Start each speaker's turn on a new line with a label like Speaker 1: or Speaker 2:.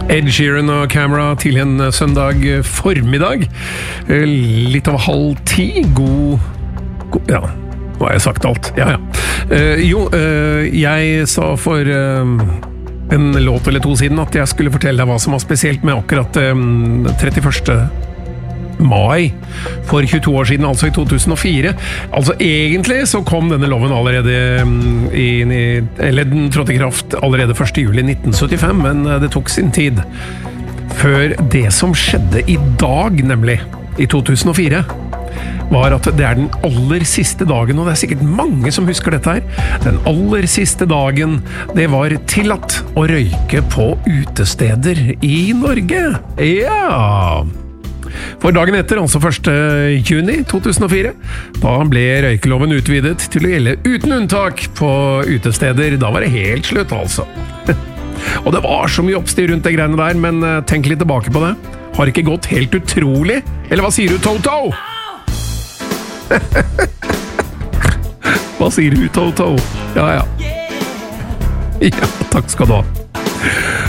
Speaker 1: Ed Sheeran og Camera til en søndag formiddag. Litt over 9:30. God ja, nå har jeg sagt alt. Ja. Jeg sa for en låt eller to siden at jeg skulle fortelle deg hva som var spesielt med akkurat 31. mai for 22 år siden, altså i 2004. Altså egentlig så kom denne loven allerede eller den trådte i kraft allerede 1. juli 1975, men det tok sin tid. Før det som skjedde i dag, nemlig i 2004, var at det den aller siste dagen, og det sikkert mange som husker dette her, den aller siste dagen det var tillatt å røyke på utesteder i Norge. Ja! For dagen etter, altså 1. juni 2004, da ble røykeloven utvidet til å gjelde uten unntak på utesteder. Da var det helt slutt, altså. Og det var så mye oppstyr rundt det greiene der, men tenk litt tilbake på det. Har ikke gått helt utrolig? Eller hva sier du, Toto? Hva sier du, Toto? Ja, takk skal du ha.